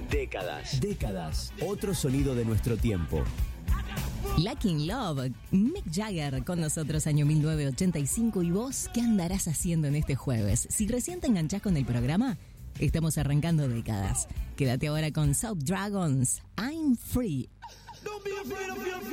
Décadas. Otro sonido de nuestro tiempo. Lucky in Love, Mick Jagger con nosotros, año 1985. ¿Y vos qué andarás haciendo en este jueves? Si recién te enganchás con el programa, estamos arrancando décadas. Quédate ahora con South Dragons, I'm Free.